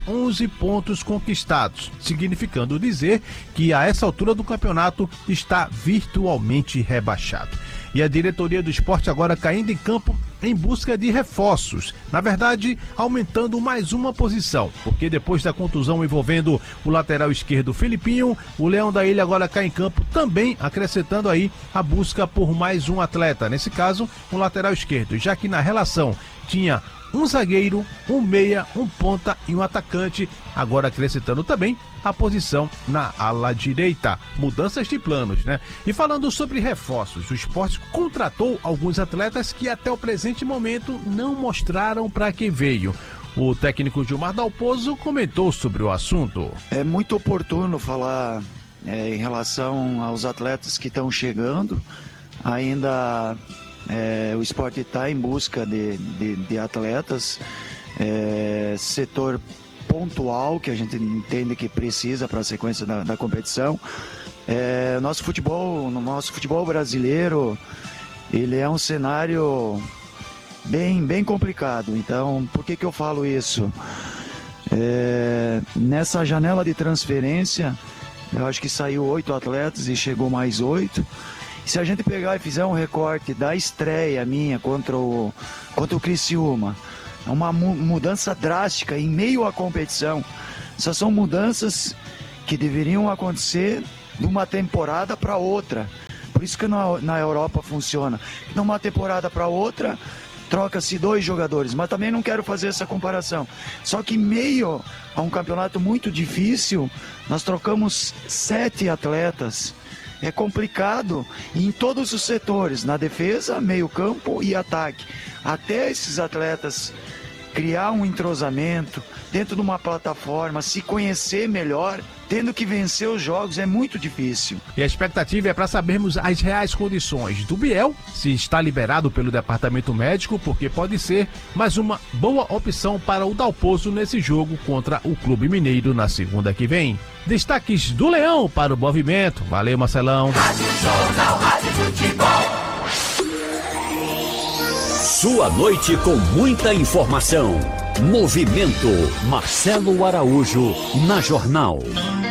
11 pontos conquistados, significando dizer que a essa altura do campeonato está virtualmente rebaixado. E a diretoria do esporte agora caindo em campo em busca de reforços. Na verdade, aumentando mais uma posição, porque depois da contusão envolvendo o lateral esquerdo Filipinho, o Leão da Ilha agora cai em campo também, acrescentando aí a busca por mais um atleta, nesse caso, um lateral esquerdo, já que na relação tinha um zagueiro, um meia, um ponta e um atacante, agora acrescentando também a posição na ala direita. Mudanças de planos, né? E falando sobre reforços, o esporte contratou alguns atletas que até o presente momento não mostraram para que veio. O técnico Gilmar Dalpozo comentou sobre o assunto. É muito oportuno falar em relação aos atletas que estão chegando. Ainda o esporte está em busca de atletas, setor pontual que a gente entende que precisa para a sequência da competição. Nosso futebol brasileiro, ele é um cenário bem complicado. Então, por que eu falo isso? Nessa janela de transferência, eu acho que saiu 8 atletas e chegou mais 8. Se a gente pegar e fizer um recorte da estreia minha contra o Criciúma, é uma mudança drástica em meio à competição. Essas são mudanças que deveriam acontecer de uma temporada para outra. Por isso que na Europa funciona. De uma temporada para outra, troca-se 2 jogadores, mas também não quero fazer essa comparação. Só que em meio a um campeonato muito difícil, nós trocamos 7 atletas. É complicado em todos os setores, na defesa, meio campo e ataque. Até esses atletas criar um entrosamento dentro de uma plataforma, se conhecer melhor, tendo que vencer os jogos, é muito difícil. E a expectativa é para sabermos as reais condições do Biel, se está liberado pelo departamento médico, porque pode ser mais uma boa opção para o Dalpozo nesse jogo contra o Clube Mineiro na segunda que vem. Destaques do Leão para o movimento. Valeu, Marcelão. Rádio Jornal, Rádio Futebol. Sua noite com muita informação. Movimento Marcelo Araújo na Jornal.